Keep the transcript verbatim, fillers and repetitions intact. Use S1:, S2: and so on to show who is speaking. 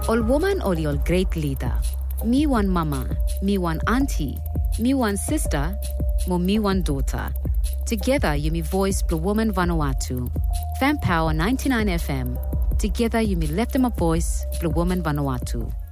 S1: Ol woman ol your great leader. Me one mama, me one auntie, me one sister, mo me one daughter. Together you me voice Blue Woman Vanuatu. Fan Power ninety-nine F M. Together you me left them a voice Blue Woman Vanuatu.